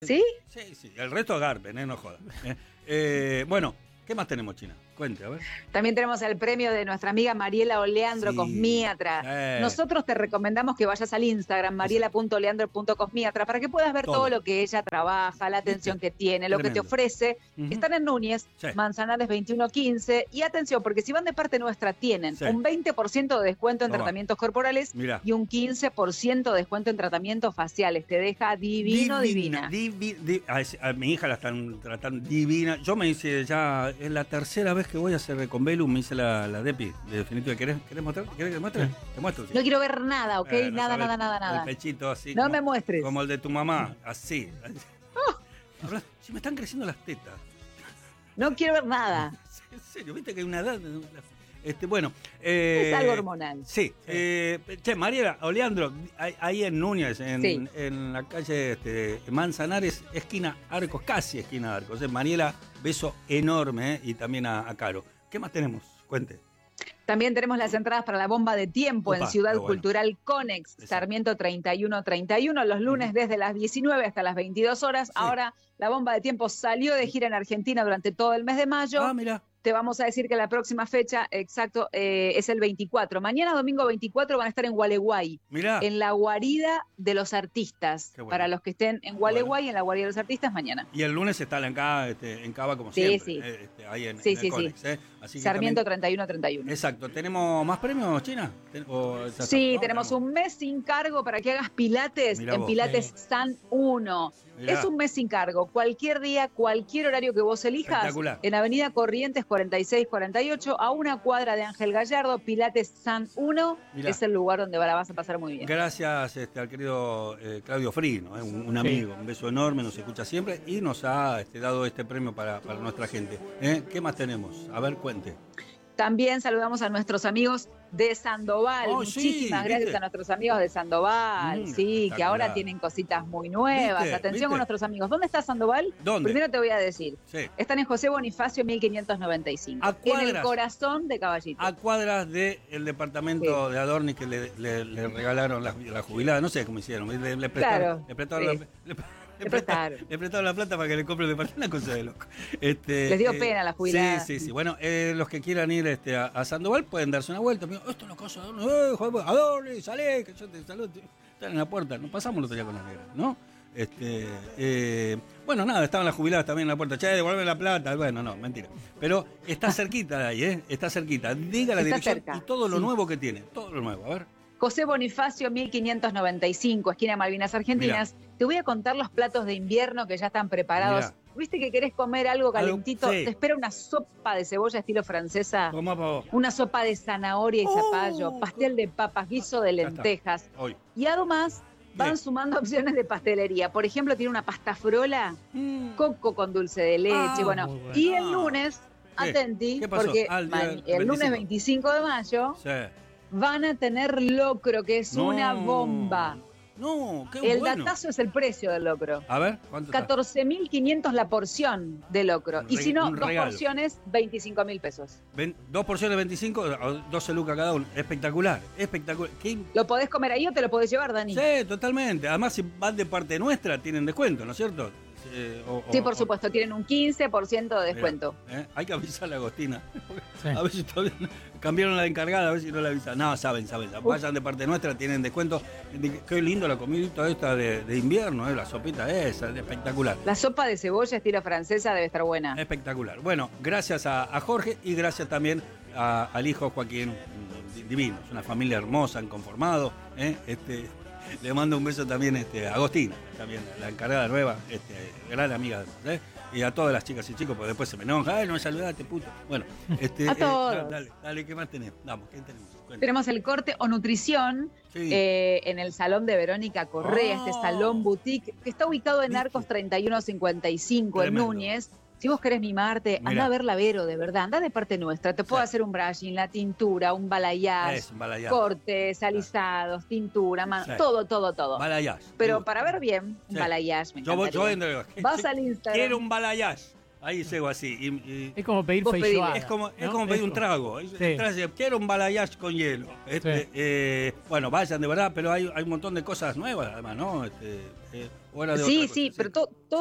¿Sí? Sí. El resto agarpen, no jodan. Bueno, ¿qué más tenemos, China? Cuente, a ver. También tenemos el premio de nuestra amiga Mariela Oleandro, cosmiatra. Nosotros te recomendamos que vayas al Instagram, mariela.oleandro.cosmiatra, para que puedas ver todo lo que ella trabaja, la atención que tiene, lo que te ofrece. Están en Núñez, Manzanares 2115. Y atención, porque si van de parte nuestra, tienen un 20% de descuento en tratamientos corporales y un 15% de descuento en tratamientos faciales. Te deja divina. A mi hija la están tratando divina. Yo me hice ya, es la tercera vez que voy a hacer Recombelum, me hice la Depi de definitiva. ¿Querés mostrar? ¿Querés que te muestre? Te muestro. Sí. No quiero ver nada, ¿ok? Nada. El pechito así. No como, me muestres. Como el de tu mamá, así. Si me están creciendo las tetas. No quiero ver nada. En serio, viste que hay una edad. Bueno. Es algo hormonal. Sí. Mariela Oleandro, ahí en Núñez, en la calle Manzanares, esquina Arcos, casi esquina Arcos. Mariela, beso enorme, y también a Caro. ¿Qué más tenemos? Cuente. También tenemos las entradas para la bomba de tiempo en Ciudad Cultural Conex, Sarmiento 3131, los lunes desde las 19 hasta las 22 horas. Sí. Ahora la bomba de tiempo salió de gira en Argentina durante todo el mes de mayo. Ah, mira. Te vamos a decir que la próxima fecha, exacto, es el 24. Mañana, domingo 24, van a estar en Gualeguay. Mirá. En la guarida de los artistas. Bueno. Para los que estén en Gualeguay, en la guarida de los artistas, mañana. Y el lunes está en Cava, como siempre. Sí. Ahí en Conex, Así que Sarmiento 3131. Exacto. ¿Tenemos más premios, China? Sí, tenemos un mes sin cargo para que hagas pilates en Pilates San 1. Mirá. Es un mes sin cargo. Cualquier día, cualquier horario que vos elijas, en Avenida Corrientes 4648, a una cuadra de Ángel Gallardo, Pilates San 1, es el lugar donde la vas a pasar muy bien. Gracias al querido Claudio Frino, un amigo, un beso enorme, nos escucha siempre y nos ha dado este premio para nuestra gente. ¿Qué más tenemos? A ver, cuente. También saludamos a nuestros amigos de Sandoval. Muchísimas gracias a nuestros amigos de Sandoval, que ahora tienen cositas muy nuevas. Atención con nuestros amigos. ¿Dónde está Sandoval? ¿Dónde? Primero te voy a decir. Están en José Bonifacio 1595. En el corazón de Caballito. A cuadras del departamento de Adorni que le regalaron la jubilada. No sé cómo hicieron. Le prestaron le prestaron la plata para que le compre el departamento, una cosa de loco. Les dio pena la jubilada. Sí. Bueno, los que quieran ir a Sandoval pueden darse una vuelta. Esto es una cosa de Adorni, salé, que yo te saludo. Están en la puerta, nos pasamos el otro día con la negra, ¿no? Bueno, nada, estaban las jubiladas también en la puerta. Devuelve la plata. Bueno, no, mentira. Pero está cerquita de ahí, está cerquita. Diga la dirección y todo lo nuevo que tiene. Todo lo nuevo, a ver. José Bonifacio 1595, esquina Malvinas Argentinas. Mirá. Te voy a contar los platos de invierno que ya están preparados. Mirá. ¿Viste que querés comer algo calentito? Te espera una sopa de cebolla estilo francesa, una sopa de zanahoria y zapallo, pastel de papas, guiso de lentejas. Y además van sumando opciones de pastelería. Por ejemplo, tiene una pasta frola, coco con dulce de leche. Y el lunes, atenti, porque el lunes 25 de mayo... van a tener locro, que es una bomba. No, qué bueno. El datazo es el precio del locro. A ver, ¿cuánto 14.500 la porción de locro. Y si no, dos porciones, 25.000 pesos. Dos porciones, 25, 12 lucas cada uno. Espectacular. ¿Lo podés comer ahí o te lo podés llevar, Dani? Sí, totalmente. Además, si van de parte nuestra, tienen descuento, ¿no es cierto? Sí, por supuesto, tienen un 15% de descuento. Hay que avisarle a Agostina. A ver si todavía cambiaron la encargada, a ver si no la avisan. No, saben. Vayan de parte nuestra, tienen descuento. Qué lindo la comidita esta de invierno, la sopita esa, espectacular. La sopa de cebolla estilo francesa debe estar buena. Espectacular. Bueno, gracias a Jorge y gracias también al hijo Joaquín, divino. Es una familia hermosa, han conformado. Le mando un beso también a Agostina, también la encargada nueva, gran amiga, y a todas las chicas y chicos, porque después se me enoja, ay, no me saludaste, puto. Bueno, a todos. Dale, ¿qué más tenemos? Vamos, ¿qué tenemos? Cuéntame. Tenemos el corte o nutrición en el salón de Verónica Correa, este salón boutique, que está ubicado en Arcos 3155 en Núñez. Si vos querés mimarte, anda a ver la Vero, de verdad, anda de parte nuestra. Te puedo hacer un brushing, la tintura, un balayage, cortes, alisados, tintura, todo. Balayage. Pero para ver bien, un balayage, me encantaría. Vas al Instagram. Quiero un balayage. Ahí llego así. Es como pedir feijoada. Es como pedir un trago. Quiero un balayage con hielo. Bueno, vayan de verdad, pero hay un montón de cosas nuevas además, ¿no? o era de Sí, otra sí, cosa? pero todo